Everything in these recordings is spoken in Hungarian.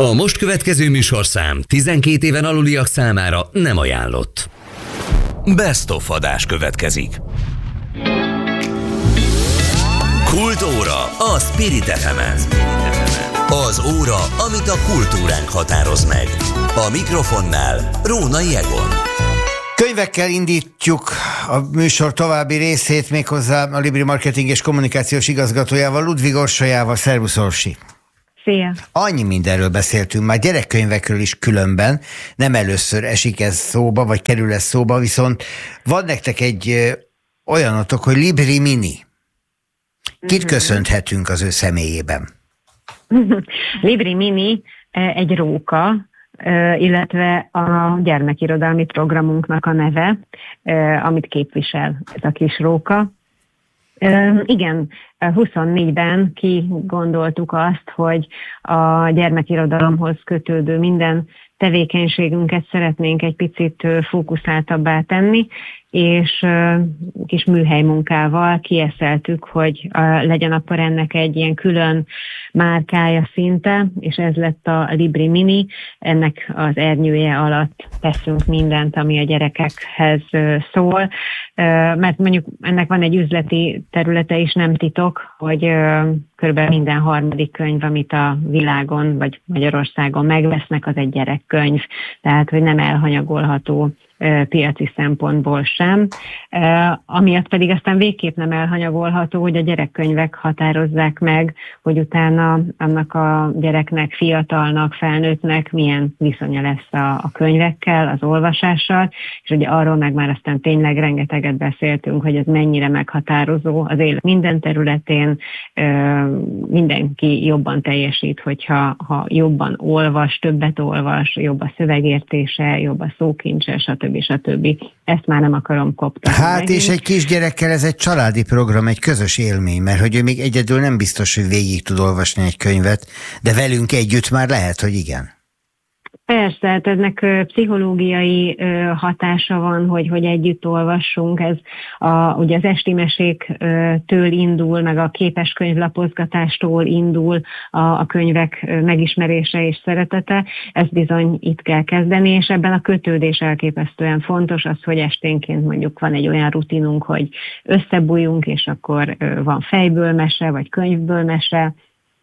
A most következő műsorszám 12 éven aluliak számára nem ajánlott. Best of adás következik. Kultúra a Spirit FM-en. Az óra, amit a kultúránk határoz meg. A mikrofonnál Rónai Egon. Könyvekkel indítjuk a műsor további részét, méghozzá a Libri Marketing és Kommunikációs igazgatójával, Ludvig Orsolyával. Szervusz, Orsi! Szia! Annyi mindenről beszéltünk már, gyerekkönyvekről is különben, nem először esik ez szóba, vagy kerül ez szóba, viszont van nektek egy olyanotok, hogy Libri Mini. Kit köszönhetünk az ő személyében? Libri Mini egy róka, illetve a gyermekirodalmi programunknak a neve, amit képvisel ez a kis róka. Igen, 24-ben kigondoltuk azt, hogy a gyermekirodalomhoz kötődő minden tevékenységünket szeretnénk egy picit fókuszáltabbá tenni, és kis műhelymunkával kieszeltük, hogy legyen akkor ennek egy ilyen külön márkája szinte, és ez lett a Libri Mini. Ennek az ernyője alatt teszünk mindent, ami a gyerekekhez szól, mert mondjuk ennek van egy üzleti területe is, nem titok, hogy körülbelül minden harmadik könyv, amit a világon vagy Magyarországon megvesznek, az egy gyerekkönyv, tehát hogy nem elhanyagolható piaci szempontból sem. Amiatt pedig aztán végképp nem elhanyagolható, hogy a gyerekkönyvek határozzák meg, hogy utána annak a gyereknek, fiatalnak, felnőttnek milyen viszonya lesz a könyvekkel, az olvasással, és ugye arról meg már aztán tényleg rengeteget beszéltünk, hogy ez mennyire meghatározó az élet minden területén, mindenki jobban teljesít, hogyha jobban olvas, többet olvas, jobb a szövegértése, jobb a szókincse, stb. Ezt már nem akarom koptatni. Hát megint. És egy kisgyerekkel ez egy családi program, egy közös élmény, mert hogy ő még egyedül nem biztos, hogy végig tud olvasni egy könyvet, de velünk együtt már lehet, hogy igen. Persze, hát ennek pszichológiai hatása van, hogy együtt olvassunk. Ez ugye az esti meséktől indul, meg a képes könyvlapozgatástól indul a könyvek megismerése és szeretete. Ezt bizony itt kell kezdeni, és ebben a kötődés elképesztően fontos az, hogy esténként mondjuk van egy olyan rutinunk, hogy összebújjunk, és akkor van fejből mese, vagy könyvből mese.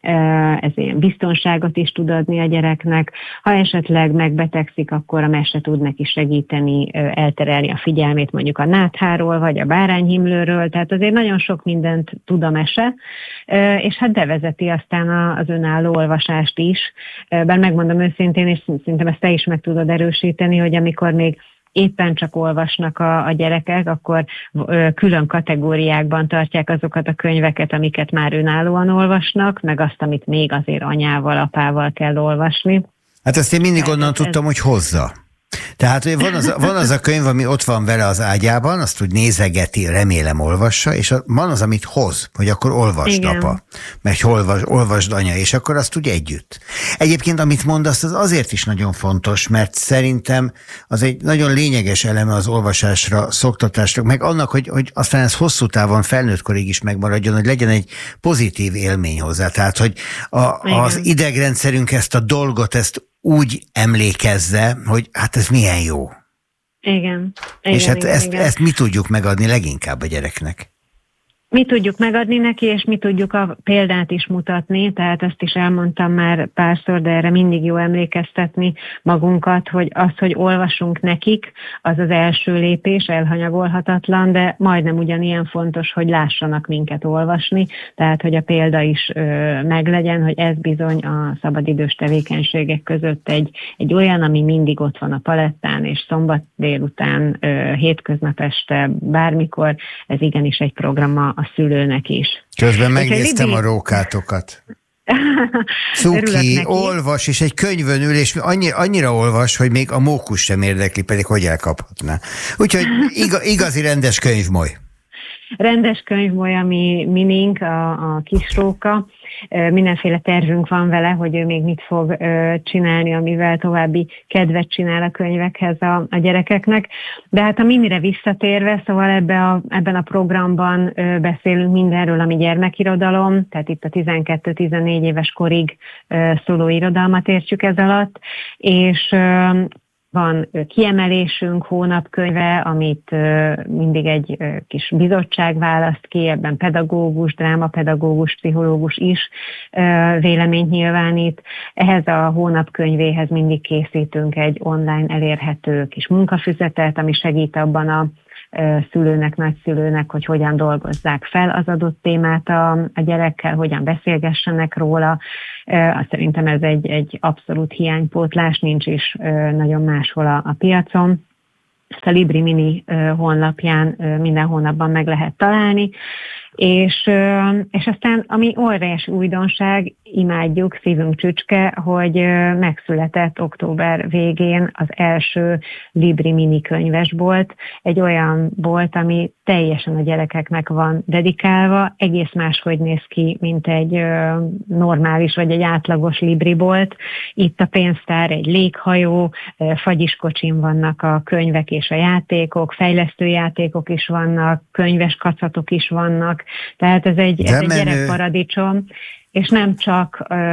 Ez ilyen biztonságot is tud adni a gyereknek. Ha esetleg megbetegszik, akkor a mese tud neki segíteni, elterelni a figyelmét mondjuk a nátháról, vagy a bárányhimlőről, tehát azért nagyon sok mindent tud a mese, és hát bevezeti aztán az önálló olvasást is. Bár megmondom őszintén, és szerintem ezt te is meg tudod erősíteni, hogy amikor még éppen csak olvasnak a gyerekek, akkor külön kategóriákban tartják azokat a könyveket, amiket már önállóan olvasnak, meg azt, amit még azért anyával, apával kell olvasni. Hát ezt én mindig onnan tudtam, hogy hozza. Tehát van az a könyv, ami ott van vele az ágyában, azt úgy nézegeti, remélem olvassa, és van az, amit hoz, hogy akkor olvasd, igen, apa, meg olvasd, anya, és akkor azt úgy együtt. Egyébként, amit mondasz, az azért is nagyon fontos, mert szerintem az egy nagyon lényeges eleme az olvasásra, szoktatásra, meg annak, hogy aztán ez hosszú távon felnőttkorig is megmaradjon, hogy legyen egy pozitív élmény hozzá. Tehát, hogy az idegrendszerünk ezt a dolgot, ezt úgy emlékezze, hogy hát ez milyen jó. Igen. És hát ezt mi tudjuk megadni leginkább a gyereknek. Mi tudjuk megadni neki, és mi tudjuk a példát is mutatni, tehát ezt is elmondtam már párszor, de erre mindig jó emlékeztetni magunkat, hogy az, hogy olvasunk nekik, az az első lépés, elhanyagolhatatlan, de majdnem ugyanilyen fontos, hogy lássanak minket olvasni, tehát hogy a példa is meglegyen, hogy ez bizony a szabadidős tevékenységek között egy olyan, ami mindig ott van a palettán, és szombat délután, hétköznap este, bármikor, ez igenis egy program a szülőnek is. Közben megnéztem a rókátokat. Cuki, olvas, és egy könyvön ül, és annyira olvas, hogy még a mókus sem érdekli, pedig hogy elkaphatná. Úgyhogy igazi rendes könyvmoly. Rendes könyvmoly, ami minink, a kis róka, mindenféle tervünk van vele, hogy ő még mit fog csinálni, amivel további kedvet csinál a könyvekhez a gyerekeknek. De hát a Minire visszatérve, szóval ebben a programban beszélünk mindenről, ami gyermekirodalom, tehát itt a 12-14 éves korig szóló irodalmat értjük ez alatt, és van kiemelésünk, hónapkönyve, amit mindig egy kis bizottság választ ki, ebben pedagógus, drámapedagógus, pszichológus is véleményt nyilvánít. Ehhez a hónapkönyvéhez mindig készítünk egy online elérhető kis munkafüzetet, ami segít abban a szülőnek, nagyszülőnek, hogy hogyan dolgozzák fel az adott témát a gyerekkel, hogyan beszélgessenek róla. Azt szerintem ez egy abszolút hiánypótlás, nincs is nagyon máshol a piacon. Ezt a Libri Mini honlapján minden hónapban meg lehet találni. És aztán, ami óriási újdonság, imádjuk, szívünk csücske, hogy megszületett október végén az első Libri Mini könyvesbolt, egy olyan bolt, ami teljesen a gyerekeknek van dedikálva, egész máshogy néz ki, mint egy normális vagy egy átlagos Libri bolt. Itt a pénztár egy léghajó, fagyiskocsin vannak a könyvek és a játékok, fejlesztőjátékok is vannak, könyves kacatok is vannak, tehát ez egy gyerekparadicsom, és nem csak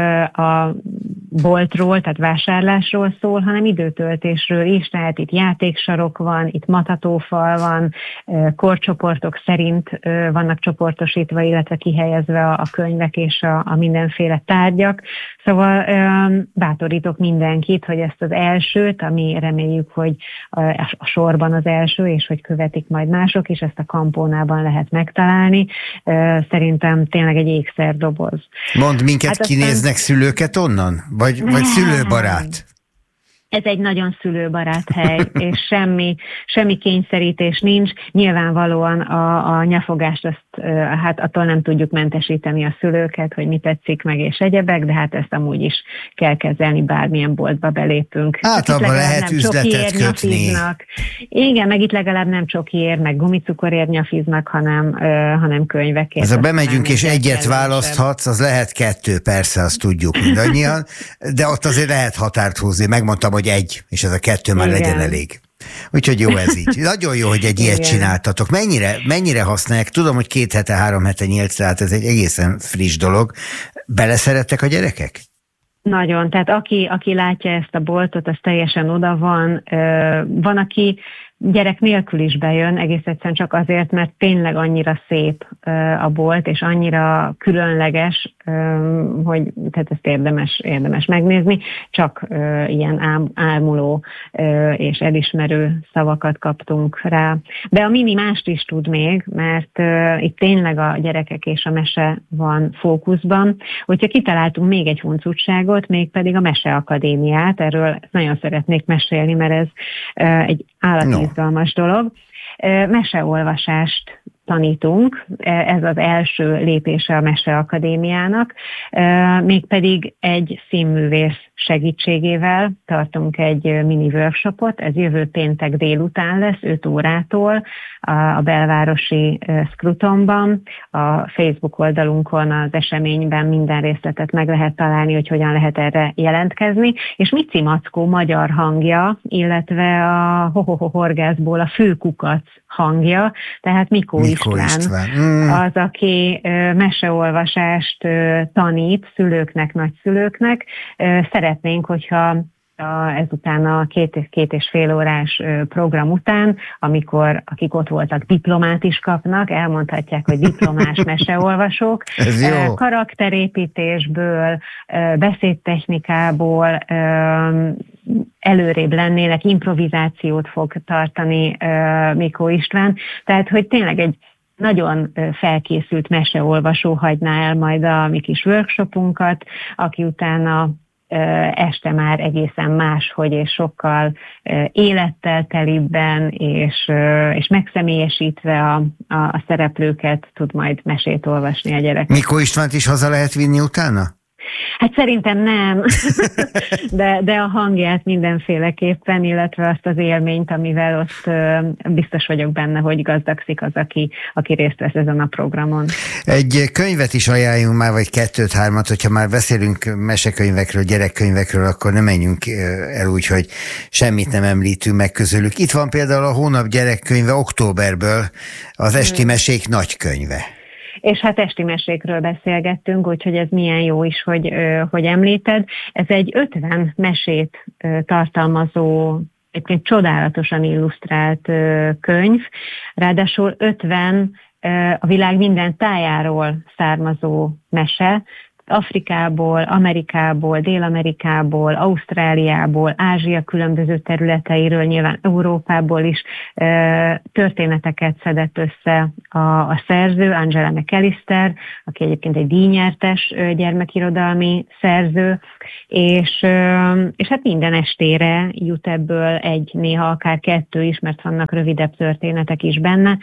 a boltról, tehát vásárlásról szól, hanem időtöltésről is, tehát itt játéksarok van, itt matatófal van, korcsoportok szerint vannak csoportosítva, illetve kihelyezve a könyvek és a mindenféle tárgyak. Szóval bátorítok mindenkit, hogy ezt az elsőt, ami reméljük, hogy a sorban az első, és hogy követik majd mások, és ezt a Kampónában lehet megtalálni. Szerintem tényleg egy ékszerdoboz. Mondd, minket hát kinéznek szülőket onnan? Vagy szülőbarát? Ez egy nagyon szülőbarát hely, és semmi kényszerítés nincs. Nyilvánvalóan a nyafogást hát attól nem tudjuk mentesíteni a szülőket, hogy mi tetszik meg és egyebek, de hát ezt amúgy is kell kezelni, bármilyen boltba belépünk. Hát abban lehet üzletet kötni. Igen, meg itt legalább nem csokiért, meg gumicukorért nyafiznak, hanem könyvekért. Ez a bemegyünk és egyet választhatsz, az lehet 2, persze, azt tudjuk mindannyian, de ott azért lehet határt húzni. Megmondtam, hogy 1, és ez a 2 már legyen elég. Úgyhogy jó ez így. Nagyon jó, hogy egy ilyet csináltatok. Mennyire használják? Tudom, hogy 2 hete, 3 hete nyílt, tehát ez egy egészen friss dolog. Beleszerettek a gyerekek? Nagyon, tehát aki látja ezt a boltot, az teljesen oda van. Van, aki gyerek nélkül is bejön, egész egyszerűen csak azért, mert tényleg annyira szép a bolt, és annyira különleges, hogy tehát ezt érdemes megnézni, csak ilyen ámuló és elismerő szavakat kaptunk rá. De a Mini mást is tud még, mert itt tényleg a gyerekek és a mese van fókuszban. Hogyha kitaláltunk még egy huncutságot, mégpedig a Meseakadémiát, erről nagyon szeretnék mesélni, mert ez egy izgalmas dolog. Meseolvasást tanítunk, ez az első lépése a Meseakadémiának, mégpedig egy színművész segítségével tartunk egy mini workshopot, ez jövő péntek délután lesz, 5 órától a belvárosi Scrutonban. A Facebook oldalunkon, az eseményben minden részletet meg lehet találni, hogy hogyan lehet erre jelentkezni, és Mici Mackó magyar hangja, illetve a Ho-ho-ho horgászból a főkukac hangja, tehát Mikó István. Az, aki meseolvasást tanít szülőknek, nagyszülőknek. Szeretnénk, hogyha ezután a 2,5 órás program után, amikor akik ott voltak, diplomát is kapnak, elmondhatják, hogy diplomás meseolvasók. Karakterépítésből, beszédtechnikából előrébb lennének, improvizációt fog tartani Mikó István. Tehát, hogy tényleg egy nagyon felkészült meseolvasó hagyná el majd a mi kis workshopunkat, aki utána este már egészen máshogy és sokkal élettel telibben és megszemélyesítve a szereplőket tud majd mesét olvasni a gyerek. Mikó Istvánt is haza lehet vinni utána? Hát szerintem nem, de a hangját mindenféleképpen, illetve azt az élményt, amivel ott biztos vagyok benne, hogy gazdagszik az, aki részt vesz ezen a programon. Egy könyvet is ajánljunk már, vagy 2-3, hogyha már beszélünk mesekönyvekről, gyerekkönyvekről, akkor ne menjünk el úgy, hogy semmit nem említünk meg közülük. Itt van például a hónap gyerekkönyve októberből, az Esti Mesék nagykönyve. És hát esti mesékről beszélgettünk, úgyhogy ez milyen jó is, hogy említed. Ez egy 50 mesét tartalmazó, egyébként csodálatosan illusztrált könyv, ráadásul 50 a világ minden tájáról származó mese, Afrikából, Amerikából, Dél-Amerikából, Ausztráliából, Ázsia különböző területeiről, nyilván Európából is történeteket szedett össze a szerző, Angela McAllister, aki egyébként egy díjnyertes gyermekirodalmi szerző, és hát minden estére jut ebből egy, néha akár 2 is, mert vannak rövidebb történetek is benne,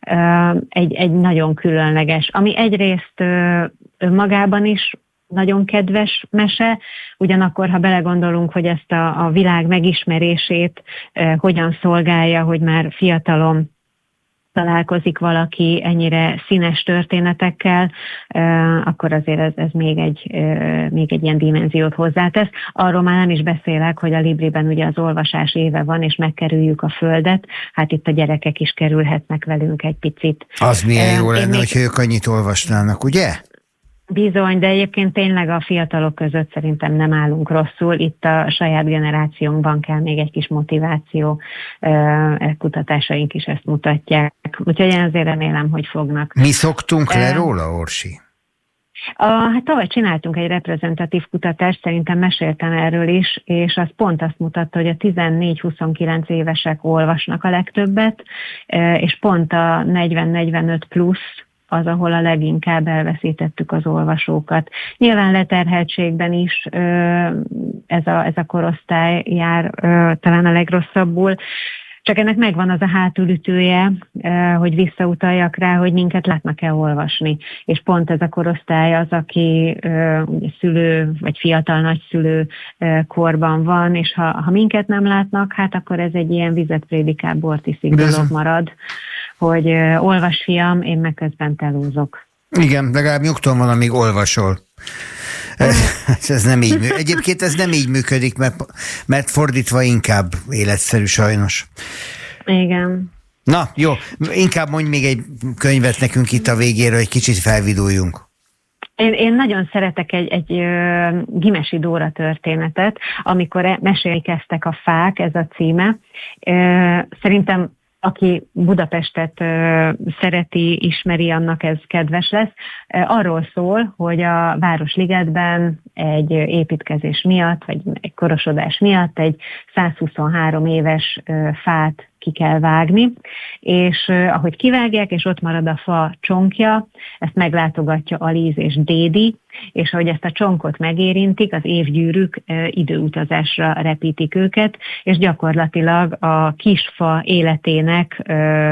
egy nagyon különleges, ami egyrészt önmagában is nagyon kedves mese, ugyanakkor, ha belegondolunk, hogy ezt a világ megismerését hogyan szolgálja, hogy már fiatalon találkozik valaki ennyire színes történetekkel, akkor azért ez még egy ilyen dimenziót hozzátesz. Arról már nem is beszélek, hogy a Libriben ugye az olvasás éve van, és megkerüljük a földet, hát itt a gyerekek is kerülhetnek velünk egy picit. Az milyen jó lenne, hogy ők annyit olvasnának, ugye? Bizony, de egyébként tényleg a fiatalok között szerintem nem állunk rosszul. Itt a saját generációnkban kell még egy kis motiváció. Kutatásaink is ezt mutatják. Úgyhogy én azért remélem, hogy fognak. Mi szoktunk le róla, Orsi? Hát tavaly csináltunk egy reprezentatív kutatást, szerintem meséltem erről is, és az pont azt mutatta, hogy a 14-29 évesek olvasnak a legtöbbet, és pont a 40-45 plusz az, ahol a leginkább elveszítettük az olvasókat. Nyilván leterheltségben is ez a korosztály jár talán a legrosszabbul, csak ennek megvan az a hátulütője, hogy visszautaljak rá, hogy minket látnak-e olvasni. És pont ez a korosztály az, aki ugye szülő vagy fiatal nagyszülő korban van, és ha minket nem látnak, hát akkor ez egy ilyen vizet prédikál, bort iszik dolog marad, hogy olvas fiam, én meg közben telúzok. Igen, legalább nyugton van, amíg olvasol. Ez nem így működik. Egyébként ez nem így működik, mert fordítva inkább életszerű sajnos. Igen. Na, jó, inkább mondj még egy könyvet nekünk itt a végére, hogy kicsit felviduljunk. Én nagyon szeretek egy Gimesi Dóra történetet, amikor mesélni kezdtek a fák, ez a címe. Szerintem aki Budapestet szereti, ismeri, annak ez kedves lesz. Arról szól, hogy a Városligetben egy építkezés miatt, vagy egy korosodás miatt egy 123 éves fát ki kell vágni, és ahogy kivágják, és ott marad a fa csonkja, ezt meglátogatja Alíz és Dédi, és ahogy ezt a csonkot megérintik, az évgyűrűk időutazásra repítik őket, és gyakorlatilag a kisfa életének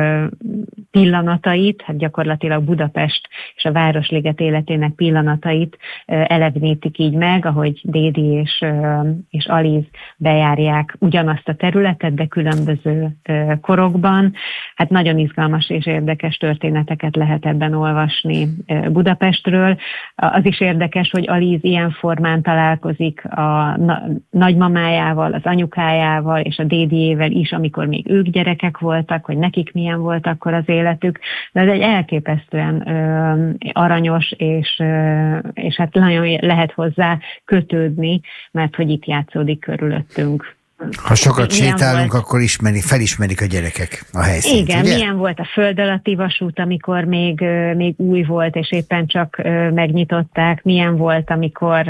pillanatait, hát gyakorlatilag Budapest és a Városliget életének pillanatait elevenítik így meg, ahogy Dédi és Alíz bejárják ugyanazt a területet, de különböző korokban. Hát nagyon izgalmas és érdekes történeteket lehet ebben olvasni Budapestről. Az is érdekes, hogy Alíz ilyen formán találkozik a nagymamájával, az anyukájával és a Dédiével is, amikor még ők gyerekek voltak, hogy nekik milyen volt akkor az életük. De ez egy elképesztően aranyos, és hát nagyon lehet hozzá kötődni, mert hogy itt játszódik körülöttünk. Ha sokat sétálunk, akkor felismerik a gyerekek a helyszínt. Igen, ugye? milyen volt a föld alatti vasút, amikor még új volt, és éppen csak megnyitották, milyen volt, amikor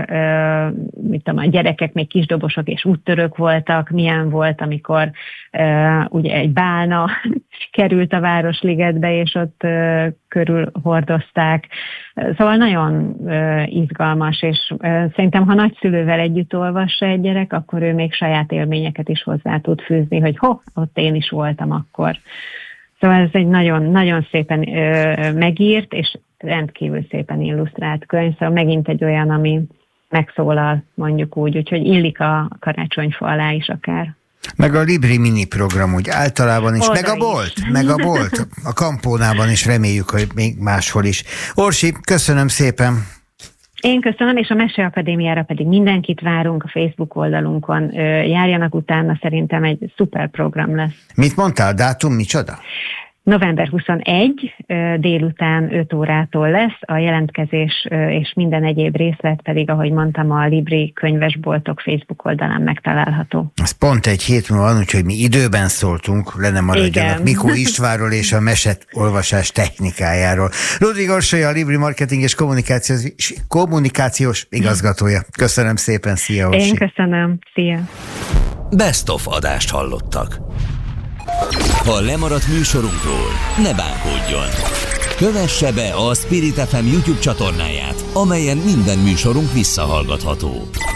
a gyerekek még kisdobosok és úttörők voltak, milyen volt, amikor ugye egy bálna került a Városligetbe, és ott körül hordozták. Szóval nagyon izgalmas, és szerintem, ha nagyszülővel együtt olvassa egy gyerek, akkor ő még saját élményeket is hozzá tud fűzni, hogy ott én is voltam akkor. Szóval ez egy nagyon, nagyon szépen megírt, és rendkívül szépen illusztrált könyv, szóval megint egy olyan, megszólal, mondjuk úgy, úgyhogy illik a karácsonyfa alá is akár. Meg a Libri mini program úgy általában is, meg a bolt, a Kampónában is, reméljük, hogy még máshol is. Orsi, köszönöm szépen! Én köszönöm, és a Meseakadémiára pedig mindenkit várunk a Facebook oldalunkon. Járjanak utána, szerintem egy szuper program lesz. Mit mondtál, dátum micsoda? November 21 délután 5 órától lesz, a jelentkezés és minden egyéb részlet pedig, ahogy mondtam, a Libri könyvesboltok Facebook oldalán megtalálható. Ez pont egy hét múlva van, úgyhogy mi időben szóltunk, le nem maradjanak Mikó Istvánról és a meset olvasás technikájáról. Ludvig Orsolya, a Libri marketing és kommunikációs igazgatója. Köszönöm szépen, szia Orsi. Én köszönöm, szia. Best of adást hallottak. Ha lemaradt műsorunkról, ne bánkodjon! Kövesse be a Spirit FM YouTube csatornáját, amelyen minden műsorunk visszahallgatható.